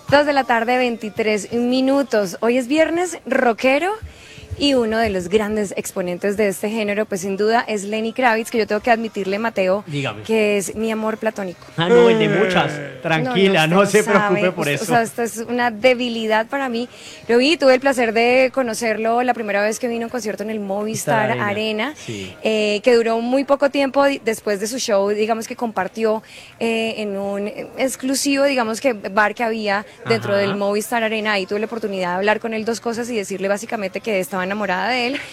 2 de la tarde, 23 minutos. Hoy es viernes rockero y uno de los grandes exponentes de este género, pues sin duda es Lenny Kravitz, que yo tengo que admitirle, Mateo, dígame, que es mi amor platónico. Ah, no, el de muchas. Tranquila, no se preocupe por eso. O sea, esta es una debilidad para mí. Lo vi, tuve el placer de conocerlo la primera vez que vino a un concierto en el Movistar Arena, sí. Que duró muy poco tiempo después de su show, digamos que compartió en un exclusivo, digamos que bar que había dentro del Movistar Arena. Ahí tuve la oportunidad de hablar con él dos cosas y decirle básicamente que estaba enamorada de él.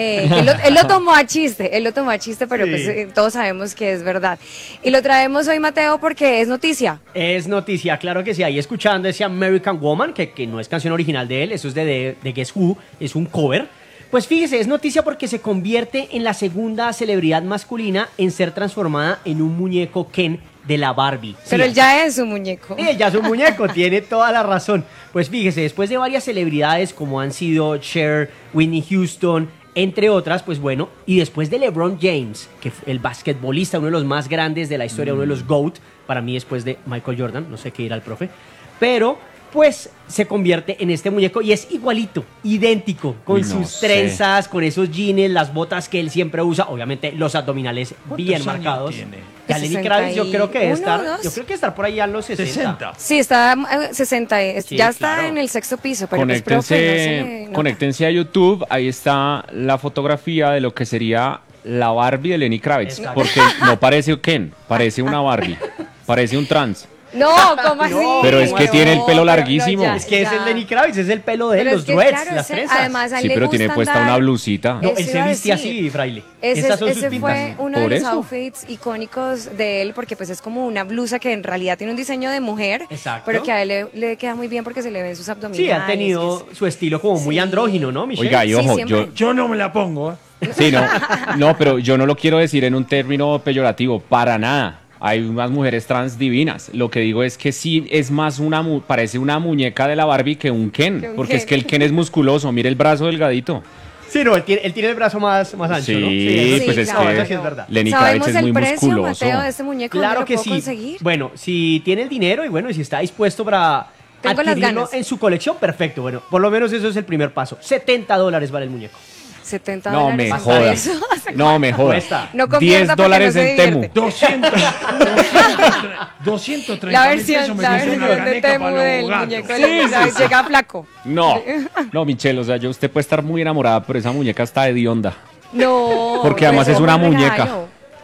Él lo tomó a chiste, pero sí, pues todos sabemos que es verdad. Y lo traemos hoy, Mateo, porque es noticia. Es noticia, claro que sí. Ahí escuchando ese American Woman, que no es canción original de él, eso es de Guess Who, es un cover. Pues fíjese, es noticia porque se convierte en la segunda celebridad masculina en ser transformada en un muñeco Ken de la Barbie. Pero sí, él ya es un muñeco. Él ya es un muñeco, tiene toda la razón. Pues fíjese, después de varias celebridades como han sido Cher, Whitney Houston, entre otras, pues bueno, y después de LeBron James, que fue el basquetbolista, uno de los más grandes de la historia, uno de los GOAT, para mí después de Michael Jordan, no sé qué dirá el profe, pero pues se convierte en este muñeco y es igualito, idéntico, con sus trenzas, con esos jeans, las botas que él siempre usa, obviamente los abdominales bien marcados. Ya Lenny Kravitz yo creo que debe estar por ahí a los 60. Sí, está 60, sí, ya está claro, en el sexto piso, pero conéctense a YouTube, ahí está la fotografía de lo que sería la Barbie de Lenny Kravitz, porque no parece Ken, parece una Barbie, parece un trans. No, ¿cómo así? Pero es que tiene el pelo larguísimo. Es que es el Lenny Kravitz, es el pelo de él, los dreads, claro, las trenzas. Además, sí, pero tiene puesta una blusita. No, él se viste así, fraile. Ese fue uno de los outfits icónicos de él, porque pues es como una blusa que en realidad tiene un diseño de mujer, pero que a él le queda muy bien porque se le ven sus abdominales. Sí, ha tenido su estilo como muy andrógino, ¿no, Michelle? Oiga, y ojo, yo no me la pongo. Sí, no, pero yo no lo quiero decir en un término peyorativo, para nada. Hay unas mujeres trans divinas. Lo que digo es que sí es más parece una muñeca de la Barbie que un Ken. Porque es que el Ken es musculoso. Mire el brazo delgadito. Sí, no, él tiene el brazo más ancho, sí, ¿no? Sí, pues es claro, que es verdad. Lenny Kravitz es muy musculoso. Mateo, de este muñeco, claro que sí. Conseguir? Bueno, si tiene el dinero y bueno, si está dispuesto para adquirirlo en su colección, perfecto. Bueno, por lo menos eso es el primer paso. $70 vale el muñeco. $70. No me jodas. No me jodas. No $10 en Temu. 230 la versión de Temu del muñeco llega flaco. No, Michelle, o sea, usted puede estar muy enamorada, pero esa muñeca está hedionda. No. Porque además es una muñeca.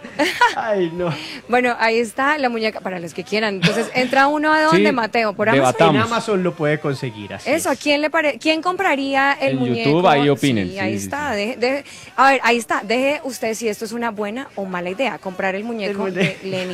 Ay, no. Bueno, ahí está la muñeca para los que quieran. Entonces, entra uno a dónde, Mateo, por Amazon. En Amazon lo puede conseguir. Así eso, es. ¿Quién compraría el muñeco? En YouTube ahí opinen. Sí, ahí está. A ver, ahí está. Deje usted si esto es una buena o mala idea, comprar el muñeco de Lenny.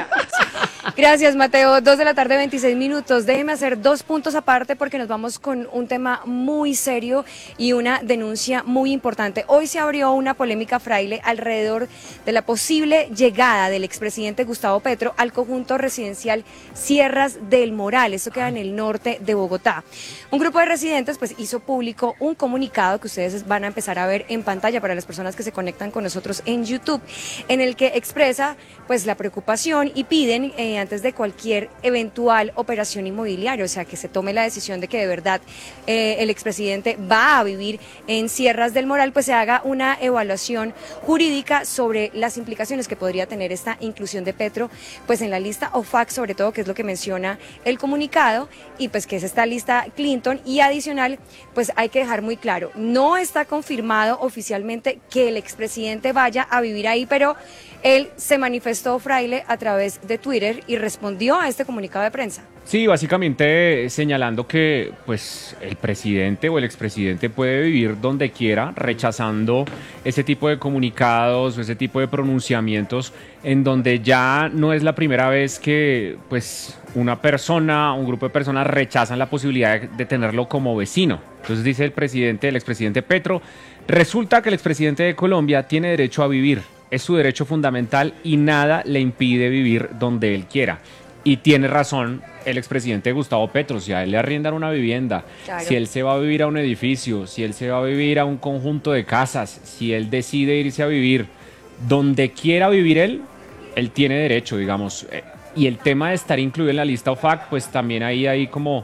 Gracias, Mateo. 2 de la tarde, 26 minutos. Déjeme hacer 2 puntos aparte porque nos vamos con un tema muy serio y una denuncia muy importante. Hoy se abrió una polémica, fraile, alrededor de la posible llegada del expresidente Gustavo Petro al conjunto residencial Sierras del Moral. Esto queda en el norte de Bogotá. Un grupo de residentes pues hizo público un comunicado que ustedes van a empezar a ver en pantalla para las personas que se conectan con nosotros en YouTube, en el que expresa pues la preocupación y piden antes de cualquier eventual operación inmobiliaria, o sea, que se tome la decisión de que de verdad el expresidente va a vivir en Sierras del Moral, pues se haga una evaluación jurídica sobre las implicaciones que podría tener esta inclusión de Petro, pues en la lista OFAC, sobre todo, que es lo que menciona el comunicado, y pues que es esta lista Clinton, y adicional, pues hay que dejar muy claro, no está confirmado oficialmente que el expresidente vaya a vivir ahí, pero él se manifestó, fraile, a través de Twitter y respondió a este comunicado de prensa. Sí, básicamente señalando que pues el presidente o el expresidente puede vivir donde quiera, rechazando ese tipo de comunicados o ese tipo de pronunciamientos en donde ya no es la primera vez que pues una persona, un grupo de personas rechazan la posibilidad de tenerlo como vecino. Entonces dice el expresidente Petro, resulta que el expresidente de Colombia tiene derecho a vivir, es su derecho fundamental y nada le impide vivir donde él quiera. Y tiene razón el expresidente Gustavo Petro, si a él le arriendan una vivienda, si él se va a vivir a un edificio, si él se va a vivir a un conjunto de casas, si él decide irse a vivir donde quiera vivir él tiene derecho, digamos. Y el tema de estar incluido en la lista OFAC, pues también ahí hay como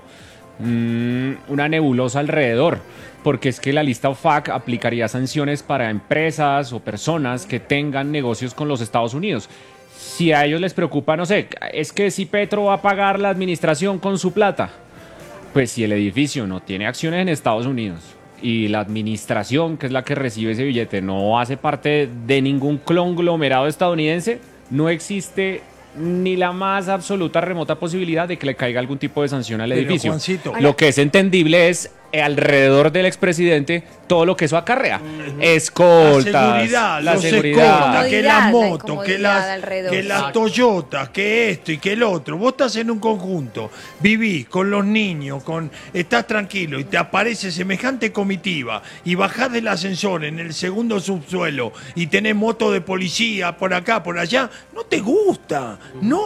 una nebulosa alrededor, porque es que la lista OFAC aplicaría sanciones para empresas o personas que tengan negocios con los Estados Unidos. Si a ellos les preocupa, no sé, es que si Petro va a pagar la administración con su plata, pues si el edificio no tiene acciones en Estados Unidos y la administración, que es la que recibe ese billete, no hace parte de ningún conglomerado estadounidense, no existe ni la más absoluta remota posibilidad de que le caiga algún tipo de sanción al edificio. Juancito, lo que es entendible es alrededor del expresidente todo lo que eso acarrea. Escoltas, la los seguridad, escoltas, que las motos, que alrededor. las Toyotas, que esto y que el otro. Vos estás en un conjunto, vivís con los niños, estás tranquilo y te aparece semejante comitiva y bajás del ascensor en el segundo subsuelo y tenés moto de policía por acá, por allá, no te gusta,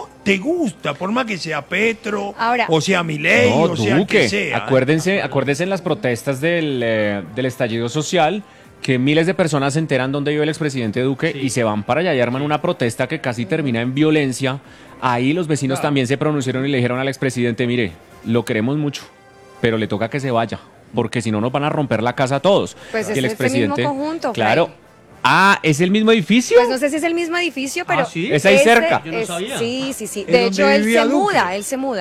por más que sea Petro, Ahora, o sea Milei, no, o sea el Duque, que sea. acuérdense en las protestas del estallido social, que miles de personas se enteran dónde vive el expresidente Duque y se van para allá y arman una protesta que casi termina en violencia. Ahí los vecinos también se pronunciaron y le dijeron al expresidente, mire, lo queremos mucho, pero le toca que se vaya, porque si no nos van a romper la casa a todos. Pues Y es el expresidente, mismo conjunto, claro. Fray. Ah, ¿es el mismo edificio? Pues no sé si es el mismo edificio, pero... ¿sí? Es ahí cerca. Yo no sabía. Sí. ¿Es De hecho, donde él vivía se Duque? muda.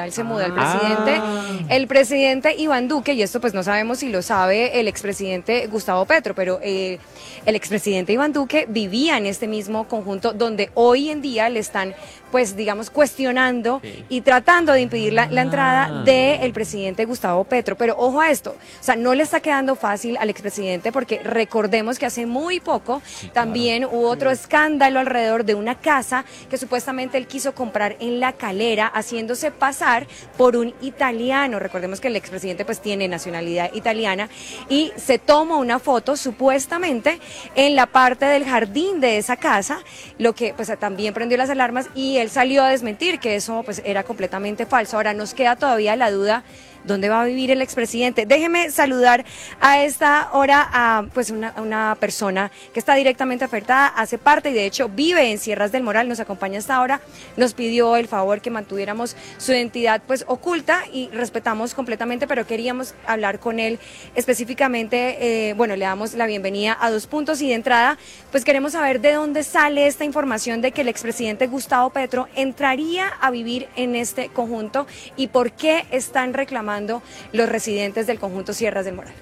El presidente Iván Duque, y esto pues no sabemos si lo sabe el expresidente Gustavo Petro, pero el expresidente Iván Duque vivía en este mismo conjunto donde hoy en día le están, pues digamos, cuestionando y tratando de impedir la entrada del presidente Gustavo Petro. Pero ojo a esto, o sea, no le está quedando fácil al expresidente porque recordemos que hace muy poco también hubo otro escándalo alrededor de una casa que supuestamente él quiso comprar en La Calera, haciéndose pasar por un italiano. Recordemos que el expresidente pues tiene nacionalidad italiana y se toma una foto supuestamente en la parte del jardín de esa casa, lo que pues también prendió las alarmas y él salió a desmentir que eso pues era completamente falso. Ahora nos queda todavía la duda, ¿dónde va a vivir el expresidente? Déjeme saludar a esta hora a pues una persona que está directamente afectada, hace parte y de hecho vive en Sierras del Moral, nos acompaña hasta ahora, nos pidió el favor que mantuviéramos su identidad pues oculta y respetamos completamente, pero queríamos hablar con él específicamente, bueno, le damos la bienvenida a Dos Puntos y de entrada pues queremos saber de dónde sale esta información de que el expresidente Gustavo Petro entraría a vivir en este conjunto y por qué están reclamando los residentes del conjunto Sierras del Moral.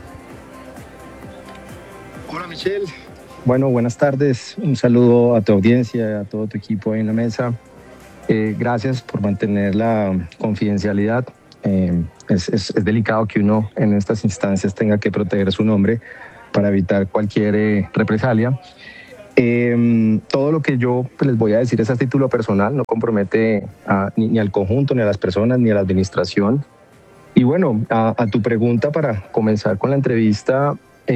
Hola Michelle. Bueno, buenas tardes. Un saludo a tu audiencia, a todo tu equipo ahí en la mesa. Gracias por mantener la confidencialidad. Es delicado que uno en estas instancias tenga que proteger su nombre para evitar cualquier represalia. Todo lo que yo les voy a decir es a título personal, no compromete ni al conjunto, ni a las personas, ni a la administración. Y bueno, a tu pregunta para comenzar con la entrevista,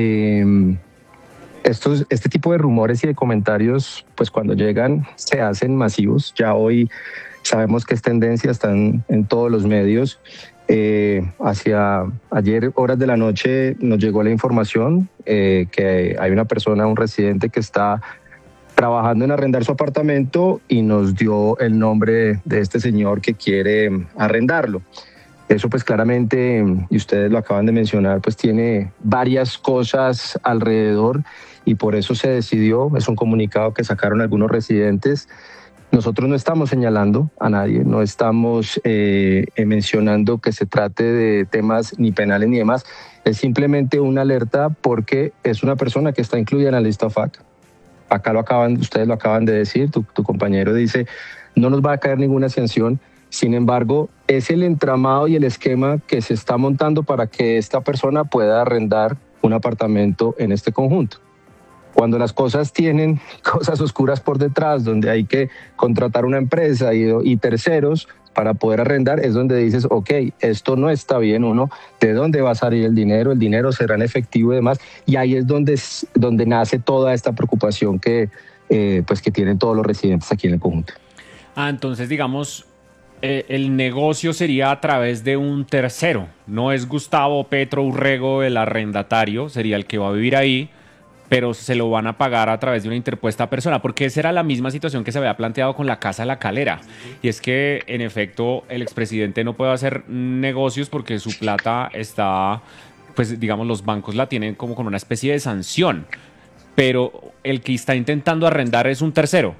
este tipo de rumores y de comentarios, pues cuando llegan se hacen masivos. Ya hoy sabemos que es tendencia, están en todos los medios. Hacia ayer, horas de la noche, nos llegó la información que hay una persona, un residente que está trabajando en arrendar su apartamento y nos dio el nombre de este señor que quiere arrendarlo. Eso pues claramente, y ustedes lo acaban de mencionar, pues tiene varias cosas alrededor y por eso se decidió, es un comunicado que sacaron algunos residentes. Nosotros no estamos señalando a nadie, no estamos mencionando que se trate de temas ni penales ni demás, es simplemente una alerta porque es una persona que está incluida en la lista OFAC. Acá ustedes lo acaban de decir, tu compañero dice, no nos va a caer ninguna sanción. Sin embargo, es el entramado y el esquema que se está montando para que esta persona pueda arrendar un apartamento en este conjunto. Cuando las cosas tienen cosas oscuras por detrás, donde hay que contratar una empresa y terceros para poder arrendar, es donde dices, ok, esto no está bien, uno, ¿de dónde va a salir el dinero? El dinero será en efectivo y demás. Y ahí es donde nace toda esta preocupación que tienen todos los residentes aquí en el conjunto. Entonces, digamos, el negocio sería a través de un tercero. No es Gustavo Petro Urrego el arrendatario, sería el que va a vivir ahí, pero se lo van a pagar a través de una interpuesta persona, porque esa era la misma situación que se había planteado con la Casa La Calera, y es que en efecto el expresidente no puede hacer negocios porque su plata está, pues digamos, los bancos la tienen como con una especie de sanción, pero el que está intentando arrendar es un tercero.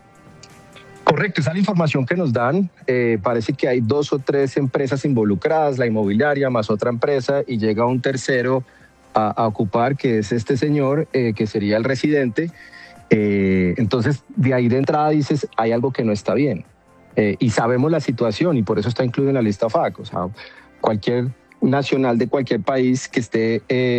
Correcto, esa es la información que nos dan. Parece que hay 2 o 3 empresas involucradas, la inmobiliaria más otra empresa, y llega un tercero a ocupar, que es este señor, que sería el residente. Entonces, de ahí de entrada dices, hay algo que no está bien. Y sabemos la situación, y por eso está incluido en la lista FAC. O sea, cualquier nacional de cualquier país que esté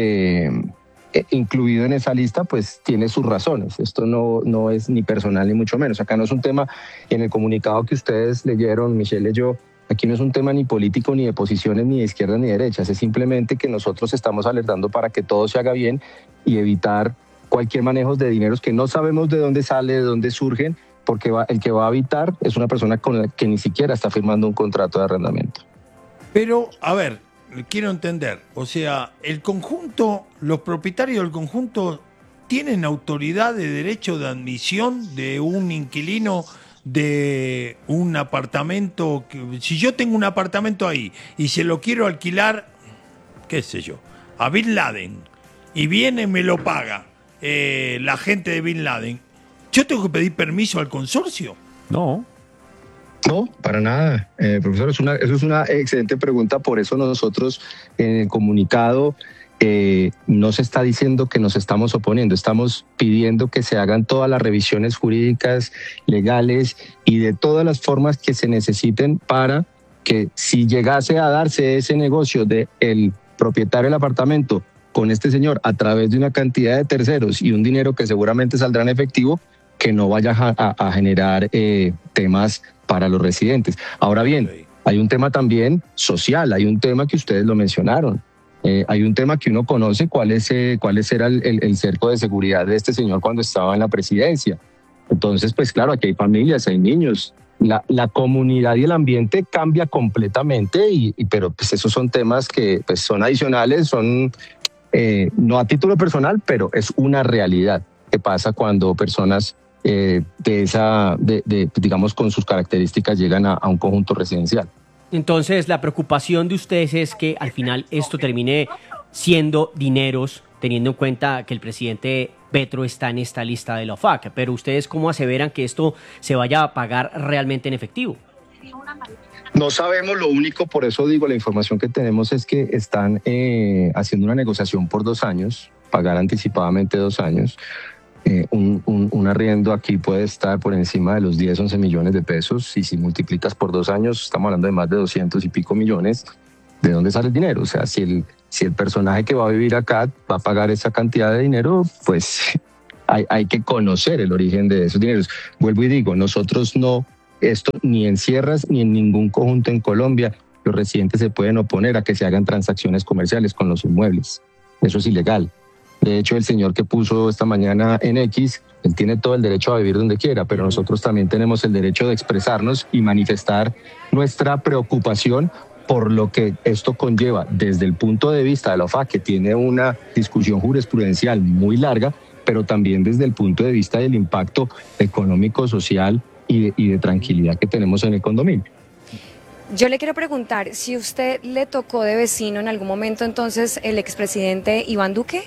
incluido en esa lista, pues tiene sus razones. Esto no es ni personal ni mucho menos. Acá no es un tema, en el comunicado que ustedes leyeron, Michelle leyó, aquí no es un tema ni político, ni de posiciones, ni de izquierdas, ni de derechas. Es simplemente que nosotros estamos alertando para que todo se haga bien y evitar cualquier manejo de dineros que no sabemos de dónde sale, de dónde surgen, porque el que va a evitar es una persona con la que ni siquiera está firmando un contrato de arrendamiento. Pero, a ver, quiero entender, o sea, el conjunto, los propietarios del conjunto tienen autoridad de derecho de admisión de un inquilino de un apartamento. Si yo tengo un apartamento ahí y se lo quiero alquilar, qué sé yo, a Bin Laden, y viene y me lo paga la gente de Bin Laden, ¿yo tengo que pedir permiso al consorcio? No. No, para nada, profesor, eso es una excelente pregunta. Por eso nosotros en el comunicado no se está diciendo que nos estamos oponiendo, estamos pidiendo que se hagan todas las revisiones jurídicas, legales y de todas las formas que se necesiten para que, si llegase a darse ese negocio de el propietario del apartamento con este señor a través de una cantidad de terceros y un dinero que seguramente saldrá en efectivo, que no vaya a generar temas para los residentes. Ahora bien, hay un tema también social, hay un tema que ustedes lo mencionaron. Hay un tema que uno conoce, cuál era el cerco de seguridad de este señor cuando estaba en la presidencia. Entonces, pues claro, aquí hay familias, hay niños. La comunidad y el ambiente cambia completamente, pero pues esos son temas que pues, son adicionales, son no a título personal, pero es una realidad que pasa cuando personas digamos, con sus características llegan a un conjunto residencial. Entonces, la preocupación de ustedes es que al final esto termine siendo dineros, teniendo en cuenta que el presidente Petro está en esta lista de la OFAC. Pero ustedes, ¿cómo aseveran que esto se vaya a pagar realmente en efectivo? No sabemos, lo único, por eso digo, la información que tenemos es que están haciendo una negociación por 2 años, pagar anticipadamente 2 años. Un arriendo aquí puede estar por encima de los 10, 11 millones de pesos, y si multiplicas por 2 años estamos hablando de más de 200 y pico millones. ¿De dónde sale el dinero? O sea, si el personaje que va a vivir acá va a pagar esa cantidad de dinero, pues hay que conocer el origen de esos dineros. Vuelvo y digo, nosotros no, esto ni en Sierras ni en ningún conjunto en Colombia, los residentes se pueden oponer a que se hagan transacciones comerciales con los inmuebles. Eso es ilegal. De hecho, el señor que puso esta mañana en X, él tiene todo el derecho a vivir donde quiera, pero nosotros también tenemos el derecho de expresarnos y manifestar nuestra preocupación por lo que esto conlleva desde el punto de vista de la OFAC, que tiene una discusión jurisprudencial muy larga, pero también desde el punto de vista del impacto económico, social y de tranquilidad que tenemos en el condominio. Yo le quiero preguntar, si usted le tocó de vecino en algún momento entonces el expresidente Iván Duque.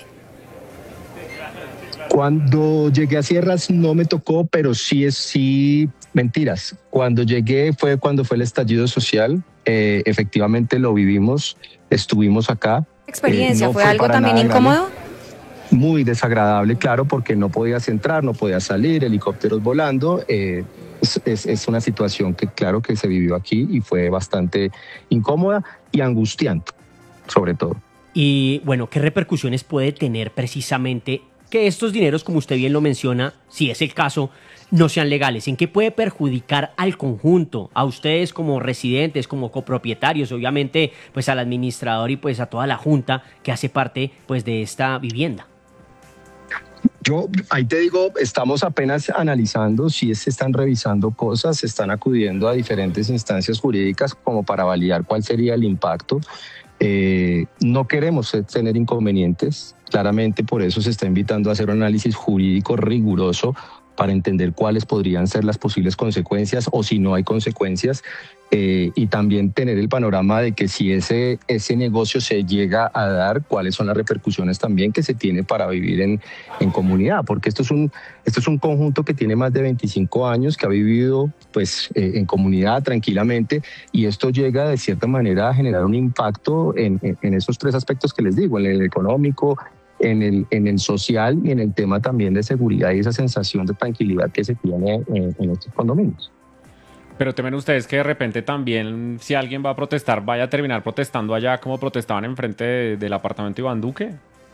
Cuando llegué a Sierras no me tocó, pero sí, mentiras. Cuando llegué cuando fue el estallido social, efectivamente lo vivimos, estuvimos acá. ¿Experiencia? No ¿Fue algo también incómodo? Muy desagradable, claro, porque no podías entrar, no podías salir, helicópteros volando. Es una situación que claro que se vivió aquí y fue bastante incómoda y angustiante, sobre todo. Y bueno, ¿qué repercusiones puede tener precisamente que estos dineros, como usted bien lo menciona, si es el caso, no sean legales? ¿En qué puede perjudicar al conjunto, a ustedes como residentes, como copropietarios, obviamente pues al administrador y pues a toda la junta que hace parte pues de esta vivienda? Yo ahí te digo, estamos apenas analizando si se están revisando cosas, se están acudiendo a diferentes instancias jurídicas como para validar cuál sería el impacto. No queremos tener inconvenientes, claramente por eso se está invitando a hacer un análisis jurídico riguroso para entender cuáles podrían ser las posibles consecuencias o si no hay consecuencias, y también tener el panorama de que si ese negocio se llega a dar, cuáles son las repercusiones también que se tiene para vivir en comunidad, porque esto es un conjunto que tiene más de 25 años, que ha vivido pues, en comunidad tranquilamente, y esto llega de cierta manera a generar un impacto en esos tres aspectos que les digo, en el económico, en el social y en el tema también de seguridad y esa sensación de tranquilidad que se tiene en estos condominios. Pero temen ustedes que de repente también, si alguien va a protestar, vaya a terminar protestando allá como protestaban enfrente del apartamento Iván Duque.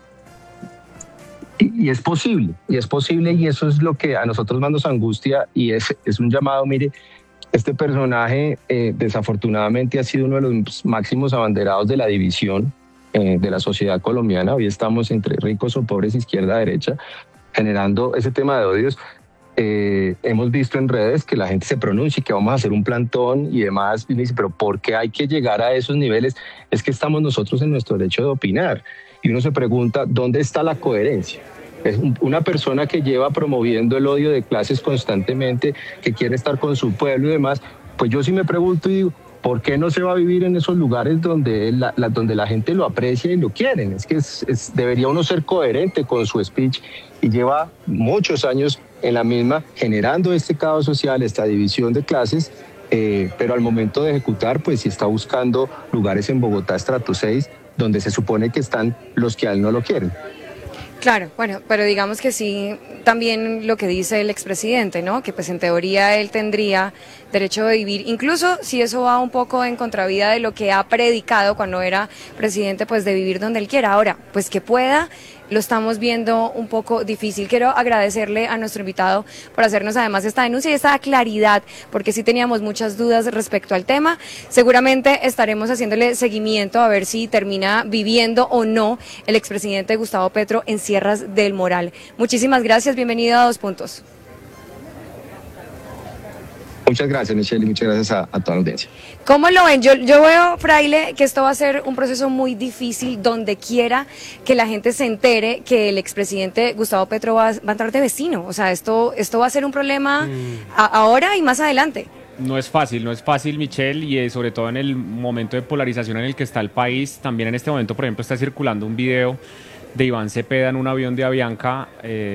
Y es posible, y eso es lo que a nosotros más nos angustia, y es un llamado. Mire, este personaje desafortunadamente ha sido uno de los máximos abanderados de la división de la sociedad colombiana. Hoy estamos entre ricos o pobres, izquierda, derecha, generando ese tema de odios. Hemos visto en redes que la gente se pronuncia y que vamos a hacer un plantón y demás, y dice, pero ¿por qué hay que llegar a esos niveles? Es que estamos nosotros en nuestro derecho de opinar, y uno se pregunta, ¿dónde está la coherencia? Es una persona que lleva promoviendo el odio de clases constantemente, que quiere estar con su pueblo y demás. Pues yo sí me pregunto y digo, ¿por qué no se va a vivir en esos lugares donde la gente lo aprecia y lo quieren? Es que debería uno ser coherente con su speech, y lleva muchos años en la misma, generando este caos social, esta división de clases, pero al momento de ejecutar, pues sí está buscando lugares en Bogotá estrato 6, donde se supone que están los que a él no lo quieren. Claro, bueno, pero digamos que sí, también lo que dice el expresidente, ¿no? Que pues en teoría él tendría derecho de vivir, incluso si eso va un poco en contravía de lo que ha predicado cuando era presidente, pues de vivir donde él quiera. Ahora, pues que pueda, lo estamos viendo un poco difícil. Quiero agradecerle a nuestro invitado por hacernos además esta denuncia y esta claridad, porque sí teníamos muchas dudas respecto al tema. Seguramente estaremos haciéndole seguimiento a ver si termina viviendo o no el expresidente Gustavo Petro en Sierras del Moral. Muchísimas gracias, bienvenido a Dos Puntos. Muchas gracias, Michelle, y muchas gracias a toda la audiencia. ¿Cómo lo ven? Yo veo, Fraile, que esto va a ser un proceso muy difícil donde quiera que la gente se entere que el expresidente Gustavo Petro va a entrar de vecino. O sea, esto va a ser un problema ahora y más adelante. No es fácil, Michelle, y sobre todo en el momento de polarización en el que está el país. También en este momento, por ejemplo, está circulando un video de Iván Cepeda en un avión de Avianca,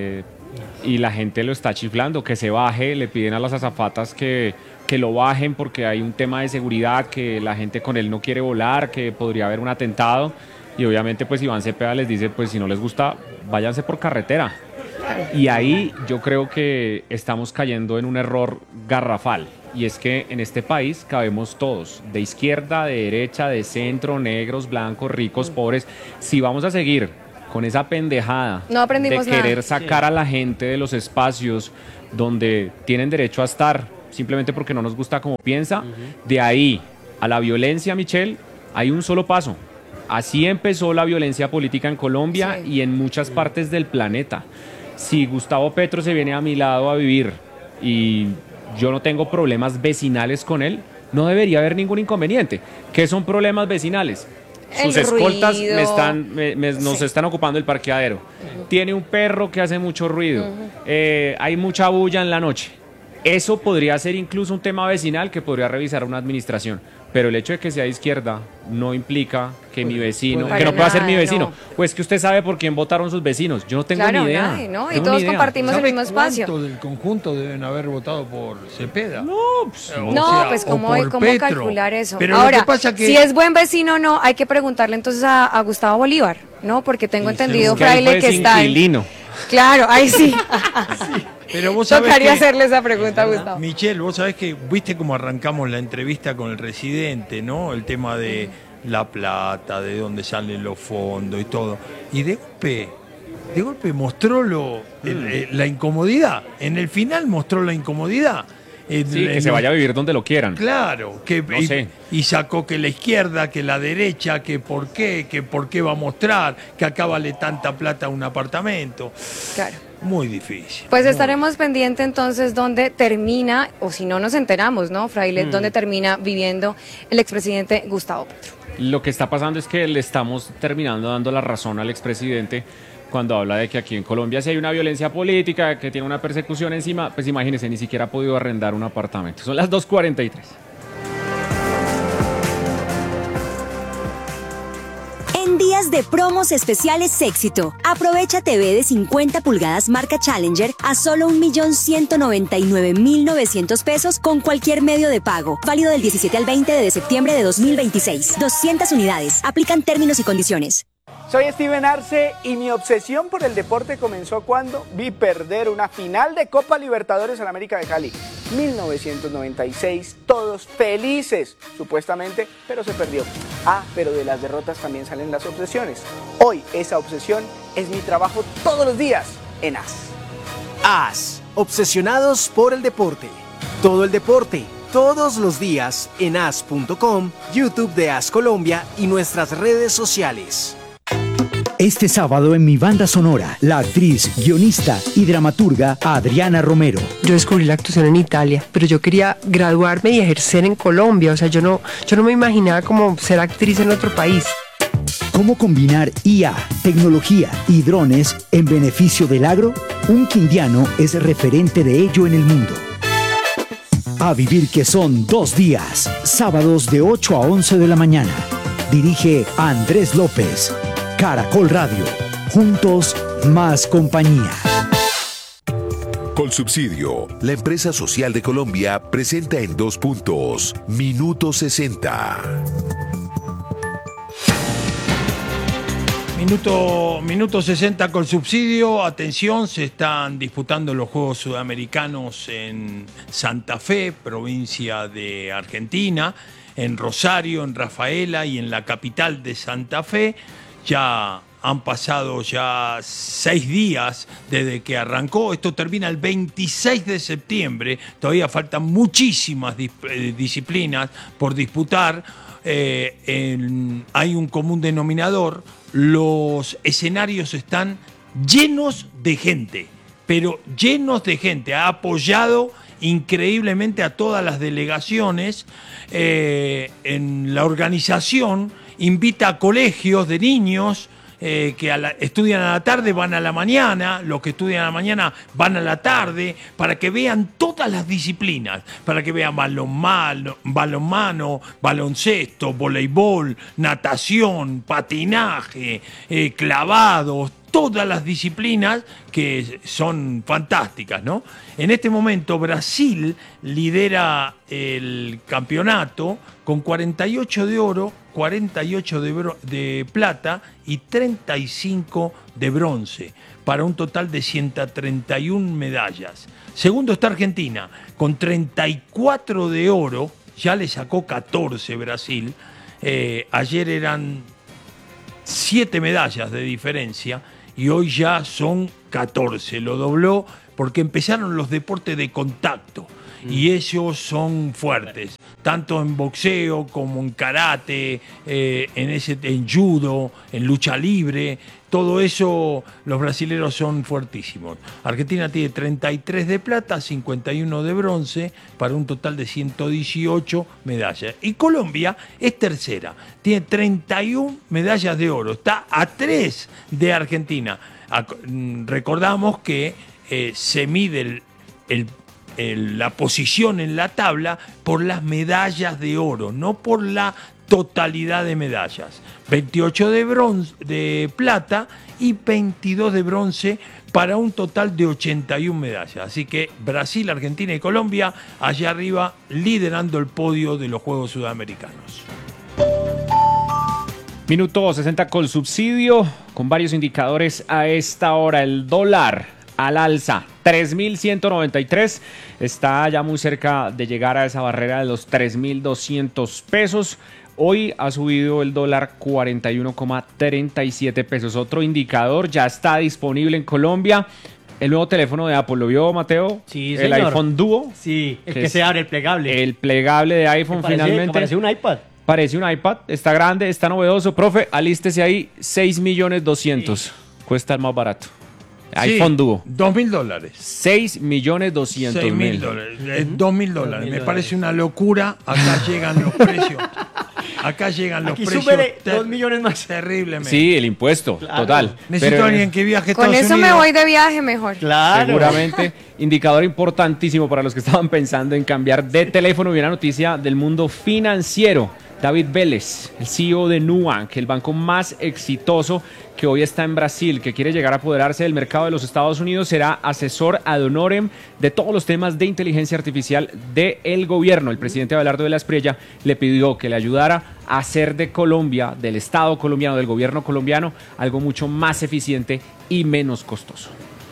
y la gente lo está chiflando, que se baje, le piden a las azafatas que lo bajen porque hay un tema de seguridad, que la gente con él no quiere volar, que podría haber un atentado, y obviamente pues Iván Cepeda les dice, pues si no les gusta, váyanse por carretera. Y ahí yo creo que estamos cayendo en un error garrafal, y es que en este país cabemos todos, de izquierda, de derecha, de centro, negros, blancos, ricos, pobres. Si vamos a seguir con esa pendejada de querer sacar a la gente de los espacios donde tienen derecho a estar, simplemente porque no nos gusta cómo piensa, de ahí a la violencia, Michelle, hay un solo paso. Así empezó la violencia política en Colombia y en muchas partes del planeta. Si Gustavo Petro se viene a mi lado a vivir y yo no tengo problemas vecinales con él, no debería haber ningún inconveniente. ¿Qué son problemas vecinales? Sus escoltas nos están ocupando el parqueadero. Tiene un perro que hace mucho ruido. Hay mucha bulla en la noche. Eso podría ser incluso un tema vecinal que podría revisar una administración. Pero el hecho de que sea de izquierda no implica que mi vecino, que no pueda ser mi vecino. No. Pues que usted sabe por quién votaron sus vecinos. Yo no tengo ni idea. Nadie, ¿no? Y todos compartimos el mismo espacio. ¿Cuántos del conjunto deben haber votado por Cepeda? Pues ¿cómo calcular eso? Pero ahora, lo que pasa que... si es buen vecino o no, hay que preguntarle entonces a Gustavo Bolívar, ¿no? Porque tengo entendido, Fraile, que está inquilino. Claro, ahí sí. Pero vos sabés tocaría hacerle esa pregunta a Gustavo. Michelle, vos sabés que viste cómo arrancamos la entrevista con el residente, ¿no? El tema de la plata, de dónde salen los fondos y todo. Y de golpe mostró la incomodidad. En el final mostró la incomodidad. Que se vaya a vivir donde lo quieran. Claro, y sacó que la izquierda, que la derecha, que por qué va a mostrar, que acá vale tanta plata un apartamento. Claro. Muy difícil. Pues estaremos pendientes entonces dónde termina, o si no nos enteramos, ¿no, Fraile? Dónde termina viviendo el expresidente Gustavo Petro. Lo que está pasando es que le estamos terminando dando la razón al expresidente cuando habla de que aquí en Colombia si hay una violencia política, que tiene una persecución encima, pues imagínense, ni siquiera ha podido arrendar un apartamento. Son las 2:43. En días de promos especiales Éxito, aprovecha TV de 50 pulgadas marca Challenger a solo 1.199.900 pesos con cualquier medio de pago. Válido del 17 al 20 de septiembre de 2026. 200 unidades. Aplican términos y condiciones. Soy Steven Arce y mi obsesión por el deporte comenzó cuando vi perder una final de Copa Libertadores en América de Cali. 1996, todos felices, supuestamente, pero se perdió. Pero de las derrotas también salen las obsesiones. Hoy esa obsesión es mi trabajo todos los días en AS. AS, obsesionados por el deporte. Todo el deporte, todos los días en as.com, YouTube de AS Colombia y nuestras redes sociales. Este sábado en mi banda sonora, la actriz, guionista y dramaturga Adriana Romero. Yo descubrí la actuación en Italia, pero yo quería graduarme y ejercer en Colombia. O sea, yo no me imaginaba como ser actriz en otro país. ¿Cómo combinar IA, tecnología y drones en beneficio del agro? Un quindiano es referente de ello en el mundo. A vivir que son 2 días, sábados de 8 a 11 de la mañana. Dirige Andrés López. Caracol Radio. Juntos, más compañía. Colsubsidio, la empresa social de Colombia, presenta en 2 puntos. Minuto 60. Minuto 60 Colsubsidio. Atención, se están disputando los Juegos Sudamericanos en Santa Fe, provincia de Argentina, en Rosario, en Rafaela y en la capital de Santa Fe. Ya han pasado 6 días desde que arrancó. Esto termina el 26 de septiembre. Todavía faltan muchísimas disciplinas por disputar. Hay un común denominador. Los escenarios están llenos de gente, pero llenos de gente. Ha apoyado increíblemente a todas las delegaciones. En la organización invita a colegios de niños que estudian a la tarde, van a la mañana, los que estudian a la mañana van a la tarde, para que vean todas las disciplinas, para que vean balonmano, baloncesto, voleibol, natación, patinaje, clavados, todas las disciplinas que son fantásticas, ¿no? En este momento Brasil lidera el campeonato con 48 de oro, 48 de plata y 35 de bronce, para un total de 131 medallas. Segundo está Argentina, con 34 de oro, ya le sacó 14 Brasil. Ayer eran 7 medallas de diferencia y hoy ya son 14. Lo dobló porque empezaron los deportes de contacto y ellos son fuertes, tanto en boxeo como en karate, en judo, en lucha libre. Todo eso, los brasileños son fuertísimos. Argentina tiene 33 de plata, 51 de bronce, para un total de 118 medallas. Y Colombia es tercera, tiene 31 medallas de oro, está a 3 de Argentina. Recordamos que se mide la posición en la tabla por las medallas de oro, no por la totalidad de medallas. 28 de plata y 22 de bronce, para un total de 81 medallas. Así que Brasil, Argentina y Colombia allá arriba liderando el podio de los Juegos Sudamericanos. Minuto 60 Colsubsidio, con varios indicadores a esta hora. El dólar al alza, 3.193, está ya muy cerca de llegar a esa barrera de los 3.200 pesos. Hoy ha subido el dólar 41,37 pesos. Otro indicador ya está disponible en Colombia. El nuevo teléfono de Apple, ¿lo vio, Mateo? Sí, el señor. iPhone Duo. Sí, el que se abre, el plegable. El plegable de iPhone finalmente. Parece un iPad. Parece un iPad, está grande, está novedoso. Profe, alístese ahí, 6.200.000. Sí. Cuesta el más barato. iPhone Duo. $2.000. 6.200.000. $2.000. Me parece una locura. Acá llegan los precios. Aquí supere 2 millones más. Terriblemente. Sí, el impuesto, claro. Total. Necesito a alguien que viaje a Estados Unidos. Con eso me voy de viaje mejor. Claro. Seguramente. Indicador importantísimo para los que estaban pensando en cambiar de teléfono. Y una noticia del mundo financiero. David Vélez, el CEO de Nubank, el banco más exitoso que hoy está en Brasil, que quiere llegar a apoderarse del mercado de los Estados Unidos, será asesor ad honorem de todos los temas de inteligencia artificial del gobierno. El presidente Abelardo de la Espriella le pidió que le ayudara a hacer de Colombia, del Estado colombiano, del gobierno colombiano, algo mucho más eficiente y menos costoso.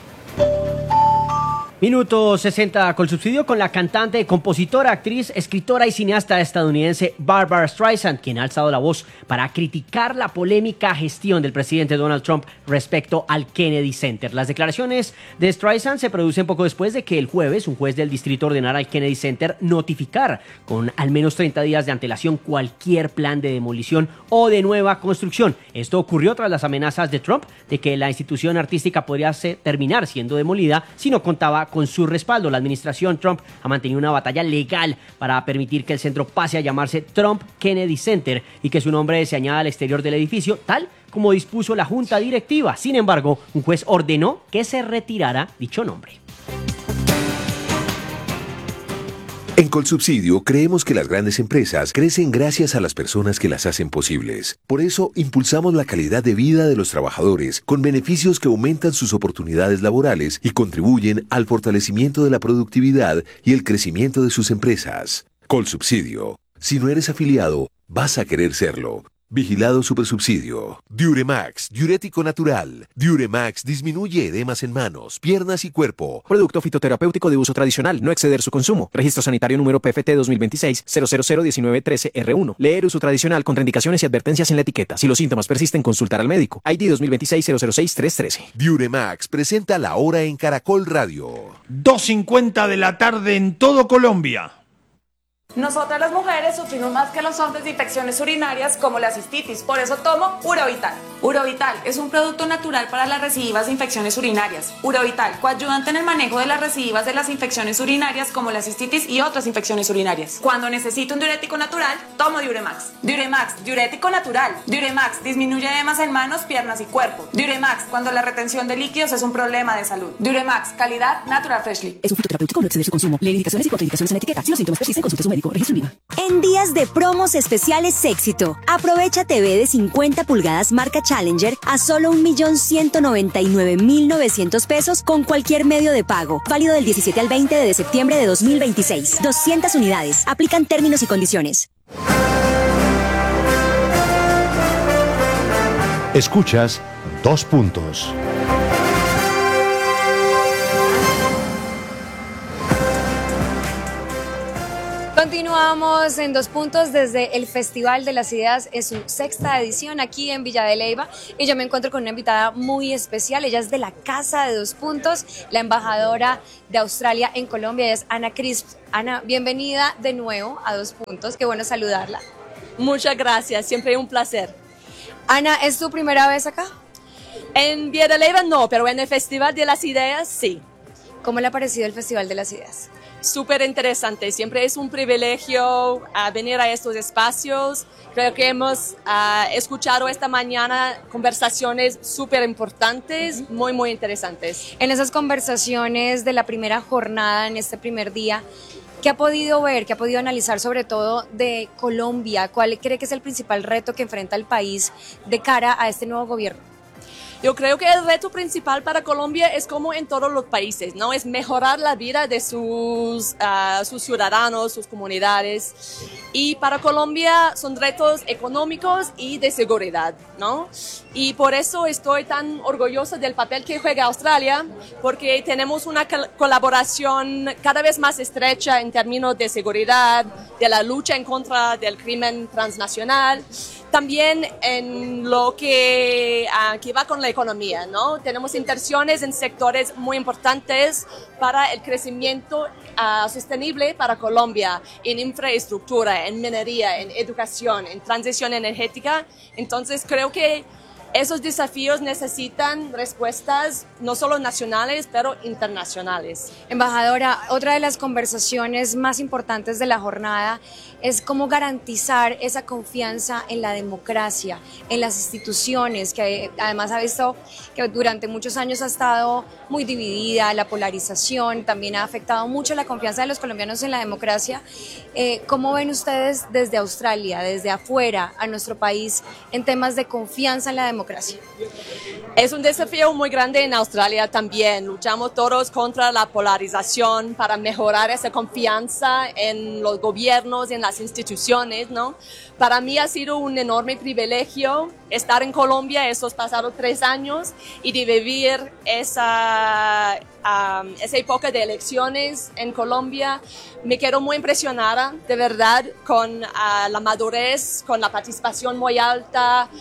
Minuto 60 Colsubsidio con la cantante, compositora, actriz, escritora y cineasta estadounidense Barbra Streisand, quien ha alzado la voz para criticar la polémica gestión del presidente Donald Trump respecto al Kennedy Center. Las declaraciones de Streisand se producen poco después de que el jueves un juez del distrito ordenara al Kennedy Center notificar con al menos 30 días de antelación cualquier plan de demolición o de nueva construcción. Esto ocurrió tras las amenazas de Trump de que la institución artística podría terminar siendo demolida si no contaba con su respaldo. La administración Trump ha mantenido una batalla legal para permitir que el centro pase a llamarse Trump Kennedy Center y que su nombre se añada al exterior del edificio, tal como dispuso la junta directiva. Sin embargo, un juez ordenó que se retirara dicho nombre. En Colsubsidio creemos que las grandes empresas crecen gracias a las personas que las hacen posibles. Por eso impulsamos la calidad de vida de los trabajadores con beneficios que aumentan sus oportunidades laborales y contribuyen al fortalecimiento de la productividad y el crecimiento de sus empresas. Colsubsidio. Si no eres afiliado, vas a querer serlo. Vigilado Supersubsidio. Diuremax, diurético natural. Diuremax disminuye edemas en manos, piernas y cuerpo. Producto fitoterapéutico de uso tradicional, no exceder su consumo. Registro sanitario número PFT 2026-0001913R1. Leer uso tradicional, contraindicaciones y advertencias en la etiqueta. Si los síntomas persisten, consultar al médico. ID 2026-006-313. Diuremax presenta La Hora en Caracol Radio. 2:50 de la tarde en todo Colombia. Nosotras las mujeres sufrimos más que los hombres de infecciones urinarias como la cistitis, por eso tomo Urovital. Urovital es un producto natural para las recidivas de infecciones urinarias. Urovital, coayudante en el manejo de las recidivas de las infecciones urinarias como la cistitis y otras infecciones urinarias. Cuando necesito un diurético natural, tomo Diuremax. Diuremax, diurético natural. Diuremax disminuye edemas en manos, piernas y cuerpo. Diuremax, cuando la retención de líquidos es un problema de salud. Diuremax, calidad Natural Freshly. Es un fitoterapéutico, no exceder su consumo. Lee indicaciones y contraindicaciones en la etiqueta. Si los síntomas persisten, consulte a su médico. En días de promos especiales Éxito, aprovecha TV de 50 pulgadas marca Challenger a solo 1.199.900 pesos con cualquier medio de pago. Válido del 17 al 20 de septiembre de 2026. 200 unidades. Aplican términos y condiciones. Escuchas 2 puntos. Continuamos en 2 puntos desde el Festival de las Ideas en su 6ª edición aquí en Villa de Leyva y yo me encuentro con una invitada muy especial. Ella es de la Casa de 2 Puntos, la embajadora de Australia en Colombia. Ella es Ana Crisp. Ana, bienvenida de nuevo a 2 Puntos, qué bueno saludarla. Muchas gracias, siempre un placer. Ana, ¿es tu primera vez acá? En Villa de Leyva no, pero en el Festival de las Ideas sí. ¿Cómo le ha parecido el Festival de las Ideas? Súper interesante, siempre es un privilegio venir a estos espacios. Creo que hemos escuchado esta mañana conversaciones súper importantes, muy, muy interesantes. En esas conversaciones de la primera jornada, en este primer día, ¿qué ha podido ver, qué ha podido analizar sobre todo de Colombia? ¿Cuál cree que es el principal reto que enfrenta el país de cara a este nuevo gobierno? Yo creo que el reto principal para Colombia es como en todos los países, ¿no? Es mejorar la vida de sus ciudadanos, sus comunidades. Y para Colombia son retos económicos y de seguridad, ¿no? Y por eso estoy tan orgullosa del papel que juega Australia, porque tenemos una colaboración cada vez más estrecha en términos de seguridad, de la lucha en contra del crimen transnacional. También en lo que va con la economía, ¿no? Tenemos inversiones en sectores muy importantes para el crecimiento sostenible para Colombia, en infraestructura, en minería, en educación, en transición energética. Entonces creo que esos desafíos necesitan respuestas no solo nacionales, pero internacionales. Embajadora, otra de las conversaciones más importantes de la jornada es cómo garantizar esa confianza en la democracia, en las instituciones, que además ha visto que durante muchos años ha estado muy dividida, la polarización también ha afectado mucho la confianza de los colombianos en la democracia. ¿Cómo ven ustedes desde Australia, desde afuera, a nuestro país en temas de confianza en la democracia? Es un desafío muy grande en Australia también. Luchamos todos contra la polarización para mejorar esa confianza en los gobiernos y en las instituciones, ¿no? Para mí ha sido un enorme privilegio estar en Colombia estos pasados 3 años y de vivir esa época de elecciones en Colombia. Me quedo muy impresionada, de verdad, con la madurez, con la participación muy alta,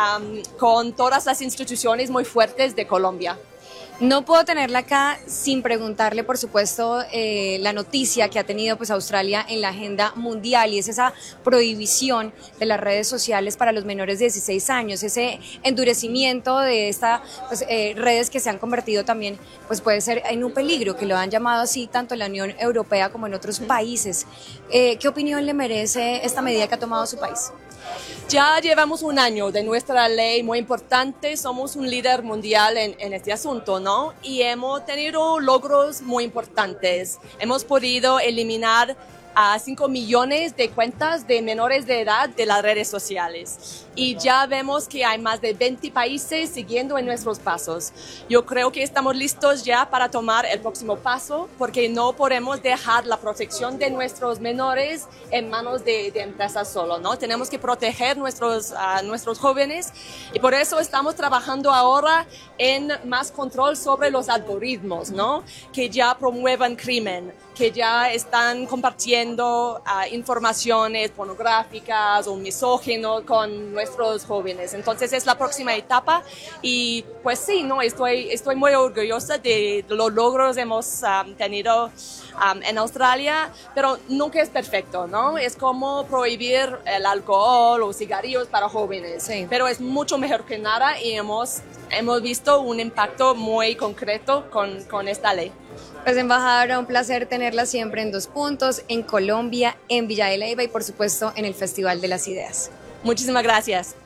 con todas las instituciones muy fuertes de Colombia. No puedo tenerla acá sin preguntarle, por supuesto, la noticia que ha tenido pues Australia en la agenda mundial, y es esa prohibición de las redes sociales para los menores de 16 años, ese endurecimiento de estas redes que se han convertido también, pues puede ser en un peligro, que lo han llamado así tanto en la Unión Europea como en otros países. ¿Qué opinión le merece esta medida que ha tomado su país? Ya llevamos 1 año de nuestra ley muy importante, somos un líder mundial en este asunto, ¿no? Y hemos tenido logros muy importantes. Hemos podido eliminar a 5 millones de cuentas de menores de edad de las redes sociales. Y ya vemos que hay más de 20 países siguiendo en nuestros pasos. Yo creo que estamos listos ya para tomar el próximo paso, porque no podemos dejar la protección de nuestros menores en manos de empresas solo, ¿no? Tenemos que proteger a nuestros jóvenes, y por eso estamos trabajando ahora en más control sobre los algoritmos, ¿no? Que ya promuevan crimen, que ya están compartiendo informaciones pornográficas o misóginas con nuestros jóvenes. Entonces es la próxima etapa, y pues sí, no, estoy muy orgullosa de los logros que hemos tenido en Australia, pero nunca es perfecto, ¿no? Es como prohibir el alcohol o cigarrillos para jóvenes, sí, pero es mucho mejor que nada, y hemos visto un impacto muy concreto con esta ley. Pues embajadora, un placer tenerla siempre en 2 Puntos, en Colombia, en Villa de Leyva y por supuesto en el Festival de las Ideas. Muchísimas gracias.